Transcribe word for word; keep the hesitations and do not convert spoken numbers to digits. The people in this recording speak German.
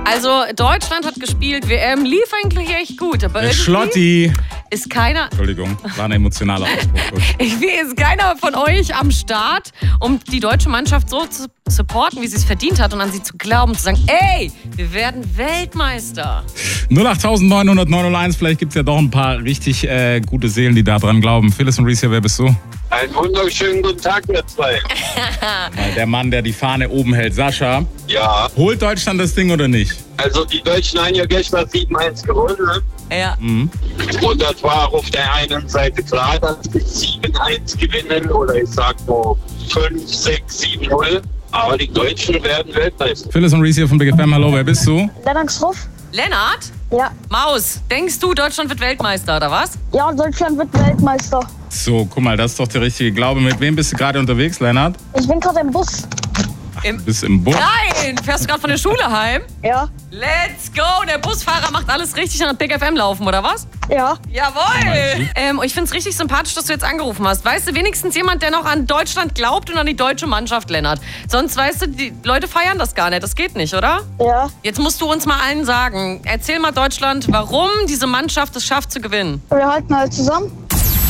Also Deutschland hat gespielt, W M lief eigentlich echt gut, aber Der irgendwie Schlotti. ist keiner, Entschuldigung, war ein emotionaler Ausdruck. irgendwie ist keiner von euch am Start, um die deutsche Mannschaft so zu supporten, wie sie es verdient hat und an sie zu glauben, zu sagen, ey, wir werden Weltmeister. null acht neun null neun null eins, vielleicht gibt es ja doch ein paar richtig äh, gute Seelen, die da dran glauben. Phyllis und Reese, wer bist du? Einen wunderschönen guten Tag, ihr zwei. Der Mann, der die Fahne oben hält. Sascha, Ja, holt Deutschland das Ding oder nicht? also die Deutschen haben ja gestern sieben eins gewonnen. Ja. Mhm. Und das war auf der einen Seite klar, dass wir sieben eins gewinnen oder ich sag nur fünf, sechs, sieben null. Aber die Deutschen werden Weltmeister. Phyllis und Reese hier von Big F M. Hallo, wer bist du? Lennart Schruff? Lennart? Ja. Maus, denkst du, Deutschland wird Weltmeister, oder was? Ja, Deutschland wird Weltmeister. So, guck mal, das ist doch der richtige Glaube. Mit wem bist du gerade unterwegs, Lennart? Ich bin gerade im Bus. Im Bist im Bus? Nein! Fährst du gerade von der Schule heim? Ja. Let's go! Der Busfahrer macht alles richtig an Big F M laufen, oder was? Ja. Jawohl! Ähm, ich find's richtig sympathisch, dass du jetzt angerufen hast. Weißt du, wenigstens jemand, der noch an Deutschland glaubt und an die deutsche Mannschaft, Lennart. Sonst, weißt du, die Leute feiern das gar nicht. Das geht nicht, oder? Ja. Jetzt musst du uns mal allen sagen. Erzähl mal Deutschland, warum diese Mannschaft es schafft zu gewinnen. Wir halten halt zusammen.